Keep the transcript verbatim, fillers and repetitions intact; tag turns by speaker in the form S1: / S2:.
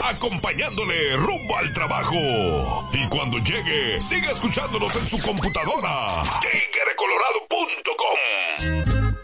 S1: acompañándole rumbo al trabajo. Y cuando llegue, siga escuchándonos en su computadora. Tigre